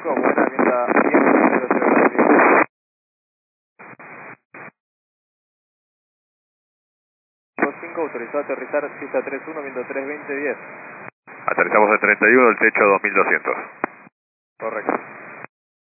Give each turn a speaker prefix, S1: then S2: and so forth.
S1: 5, buena, vienta 10, 5, autorizado a aterrizar, pista 31, viento 320, 10.
S2: Aterrizamos de 31, el techo 2200.
S1: Correcto.